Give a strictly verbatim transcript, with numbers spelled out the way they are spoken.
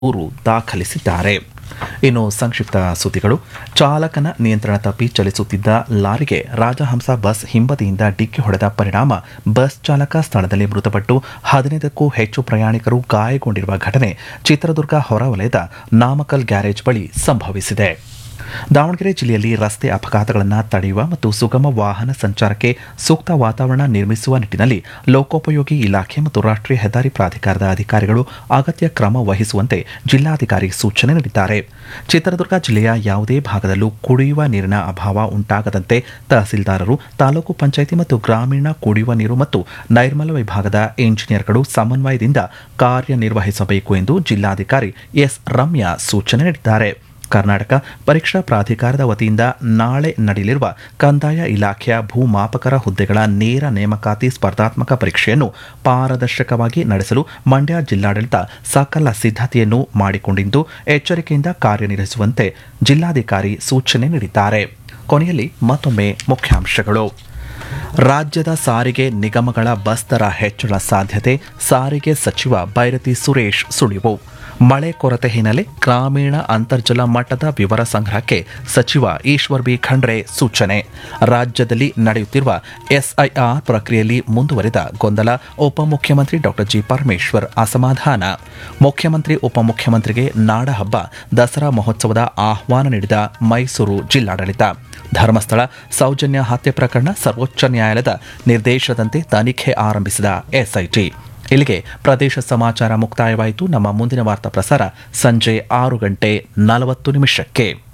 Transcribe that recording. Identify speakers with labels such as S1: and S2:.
S1: ದೂರು ದಾಖಲಿಸಿದ್ದಾರೆ. ಇನ್ನು ಸಂಕ್ಷಿಪ್ತ ಸುದ್ದಿಗಳು. ಚಾಲಕನ ನಿಯಂತ್ರಣ ತಪ್ಪಿ ಚಲಿಸುತ್ತಿದ್ದ ಲಾರಿಗೆ ರಾಜಹಂಸ ಬಸ್ ಹಿಂಬದಿಯಿಂದ ಡಿಕ್ಕಿ ಹೊಡೆದ ಪರಿಣಾಮ ಬಸ್ ಚಾಲಕ ಸ್ಥಳದಲ್ಲಿ ಮೃತಪಟ್ಟು ಹದಿನೈದಕ್ಕೂ ಹೆಚ್ಚು ಪ್ರಯಾಣಿಕರು ಗಾಯಗೊಂಡಿರುವ ಘಟನೆ ಚಿತ್ರದುರ್ಗ ಹೊರವಲಯದ ನಾಮಕಲ್ ಗ್ಯಾರೇಜ್ ಬಳಿ ಸಂಭವಿಸಿದೆ. ದಾವಣಗೆರೆ ಜಿಲ್ಲೆಯಲ್ಲಿ ರಸ್ತೆ ಅಪಘಾತಗಳನ್ನು ತಡೆಯುವ ಮತ್ತು ಸುಗಮ ವಾಹನ ಸಂಚಾರಕ್ಕೆ ಸೂಕ್ತ ವಾತಾವರಣ ನಿರ್ಮಿಸುವ ನಿಟ್ಟಿನಲ್ಲಿ ಲೋಕೋಪಯೋಗಿ ಇಲಾಖೆ ಮತ್ತು ರಾಷ್ಟ್ರೀಯ ಹೆದ್ದಾರಿ ಪ್ರಾಧಿಕಾರದ ಅಧಿಕಾರಿಗಳು ಅಗತ್ಯ ಕ್ರಮ ವಹಿಸುವಂತೆ ಜಿಲ್ಲಾಧಿಕಾರಿ ಸೂಚನೆ ನೀಡಿದ್ದಾರೆ. ಚಿತ್ರದುರ್ಗ ಜಿಲ್ಲೆಯ ಯಾವುದೇ ಭಾಗದಲ್ಲೂ ಕುಡಿಯುವ ನೀರಿನ ಅಭಾವ ಉಂಟಾಗದಂತೆ ತಹಸೀಲ್ದಾರರು, ತಾಲೂಕು ಪಂಚಾಯಿತಿ ಮತ್ತು ಗ್ರಾಮೀಣ ಕುಡಿಯುವ ನೀರು ಮತ್ತು ನೈರ್ಮಲ್ಯ ವಿಭಾಗದ ಇಂಜಿನಿಯರ್ಗಳು ಸಮನ್ವಯದಿಂದ ಕಾರ್ಯನಿರ್ವಹಿಸಬೇಕು ಎಂದು ಜಿಲ್ಲಾಧಿಕಾರಿ ಎಸ್ ರಮ್ಯಾ ಸೂಚನೆ ನೀಡಿದ್ದಾರೆ. ಕರ್ನಾಟಕ ಪರೀಕ್ಷಾ ಪ್ರಾಧಿಕಾರದ ವತಿಯಿಂದ ನಾಳೆ ನಡೆಯಲಿರುವ ಕಂದಾಯ ಇಲಾಖೆಯ ಭೂಮಾಪಕರ ಹುದ್ದೆಗಳ ನೇರ ನೇಮಕಾತಿ ಸ್ಪರ್ಧಾತ್ಮಕ ಪರೀಕ್ಷೆಯನ್ನು ಪಾರದರ್ಶಕವಾಗಿ ನಡೆಸಲು ಮಂಡ್ಯ ಜಿಲ್ಲಾಡಳಿತ ಸಕಲ ಸಿದ್ಧತೆಯನ್ನು ಮಾಡಿಕೊಂಡಿದ್ದು ಎಚ್ಚರಿಕೆಯಿಂದ ಕಾರ್ಯನಿರ್ವಹಿಸುವಂತೆ ಜಿಲ್ಲಾಧಿಕಾರಿ ಸೂಚನೆ ನೀಡಿದ್ದಾರೆ. ಕೊನೆಯಲ್ಲಿ ಮತ್ತೊಮ್ಮೆ ಮುಖ್ಯಾಂಶಗಳು. ರಾಜ್ಯದ ಸಾರಿಗೆ ನಿಗಮಗಳ ಬಸ್ ದರ ಹೆಚ್ಚಳ ಸಾಧ್ಯತೆ, ಸಾರಿಗೆ ಸಚಿವ ಬೈರತಿ ಸುರೇಶ್ ಸುಳಿವು. ಮಳೆ ಕೊರತೆ ಹಿನ್ನೆಲೆ ಗ್ರಾಮೀಣ ಅಂತರ್ಜಲ ಮಟ್ಟದ ವಿವರ ಸಂಗ್ರಹಕ್ಕೆ ಸಚಿವ ಈಶ್ವರ್ ಬಿ ಖಂಡ್ರೆ ಸೂಚನೆ. ರಾಜ್ಯದಲ್ಲಿ ನಡೆಯುತ್ತಿರುವ ಎಸ್ಐಆರ್ ಪ್ರಕ್ರಿಯೆಯಲ್ಲಿ ಮುಂದುವರಿದ ಗೊಂದಲ, ಉಪಮುಖ್ಯಮಂತ್ರಿ ಡಾಕ್ಟರ್ ಜಿ ಪರಮೇಶ್ವರ್ ಅಸಮಾಧಾನ. ಮುಖ್ಯಮಂತ್ರಿ ಉಪಮುಖ್ಯಮಂತ್ರಿಗೆ ನಾಡಹಬ್ಬ ದಸರಾ ಮಹೋತ್ಸವದ ಆಹ್ವಾನ ನೀಡಿದ ಮೈಸೂರು ಜಿಲ್ಲಾಡಳಿತ. ಧರ್ಮಸ್ಥಳ ಸೌಜನ್ಯ ಹತ್ಯೆ ಪ್ರಕರಣ ಸರ್ವೋಚ್ಚ ನ್ಯಾಯಾಲಯದ ನಿರ್ದೇಶನದಂತೆ ತನಿಖೆ ಆರಂಭಿಸಿದ ಎಸ್ಐಟಿ. ಇಲ್ಲಿಗೆ ಪ್ರದೇಶ ಸಮಾಚಾರ ಮುಕ್ತಾಯವಾಯಿತು. ನಮ್ಮ ಮುಂದಿನ ವಾರ್ತಾ ಪ್ರಸಾರ ಸಂಜೆ ಆರು ಗಂಟೆ ನಲವತ್ತು ನಿಮಿಷಕ್ಕೆ.